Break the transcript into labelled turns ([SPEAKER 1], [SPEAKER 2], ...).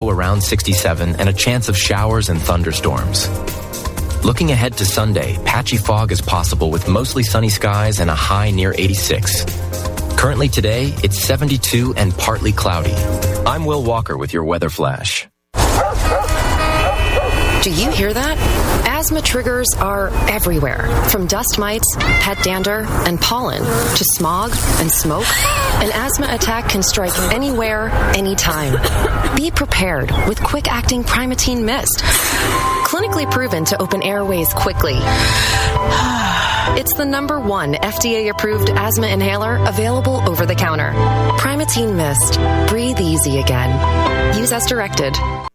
[SPEAKER 1] around 67 and a chance of showers and thunderstorms. Looking ahead to Sunday, patchy fog is possible with mostly sunny skies and a high near 86. Currently today, it's 72 and partly cloudy. I'm Will Walker with your weather flash.
[SPEAKER 2] Do you hear that? Asthma triggers are everywhere, from dust mites, pet dander, and pollen, to smog and smoke. An asthma attack can strike anywhere, anytime. Be prepared with quick-acting Primatene Mist. Clinically proven to open airways quickly. It's the #1 FDA-approved asthma inhaler available over the counter. Primatene Mist. Breathe easy again. Use as directed.